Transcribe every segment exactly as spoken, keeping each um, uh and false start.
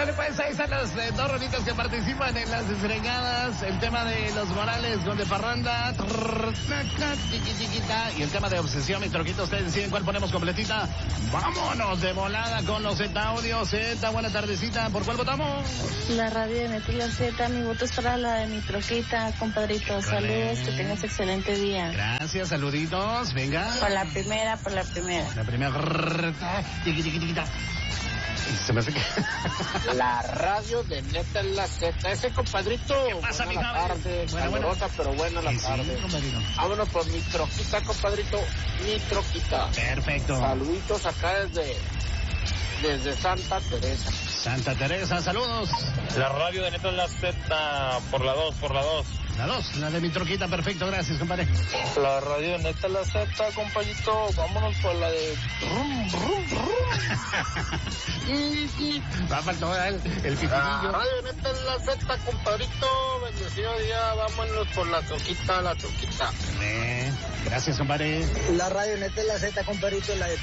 Vale, pues ahí están las eh, dos rolitas que participan en las desgreñadas. El tema de Los Morales con de parranda. Y el tema de obsesión, mi troquito. Ustedes deciden cuál ponemos completita. Vámonos de volada con los Z Audio. Z, buena tardecita. ¿Por cuál votamos? La radio de Metro Z. Mi voto es para la de mi troquita, compadrito. Saludos, que tengas excelente día. Gracias, saluditos. Venga. Por la primera, por la primera. La primera. Se me hace que... La radio de Neta en la Z. Ese compadrito. ¿Qué pasa, buena mi la cabrón? tarde. Bueno, Calurosa, bueno. pero buena la Sí, tarde. sí, compadrito. Vámonos por mi troquita, compadrito. Mi troquita. Perfecto. Saluditos acá desde, desde Santa Teresa. Santa Teresa, saludos. La radio de Neta en la Z, por la dos, por la dos. La dos, la de mi troquita, perfecto, gracias, compadre. La radio de Neta en la Z, compañito, vámonos por la de... Va a faltar el, el La pitilillo. radio de Neta en la Z, compadrito. Bendecido día, vámonos por la troquita, la troquita. Eh, gracias, compadre. La radio Neta en la Z, compadrito, la de...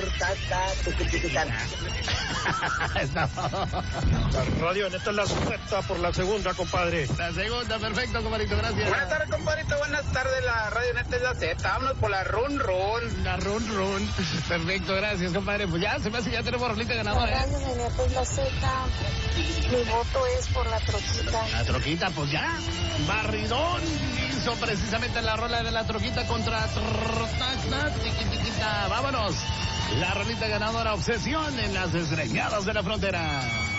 Está- La radio de Neta en la Z, por la segunda, compadre. La segunda, perfecto, compadrito, gracias. Buenas tardes, compadrito. Buenas tardes, la radio Neta en la Z. Vámonos por la run run. La run run. Perfecto, gracias, compadre. Pues ya, se me hace que ya tenemos rolita La ganadora, ¿eh? radio de Metro la Z. Mi voto es por la troquita. La troquita, pues ya. Barridón hizo precisamente la rola de la troquita contra Tiquitiquita. Vámonos. La rolita ganadora, obsesión en las desgreñadas de la frontera.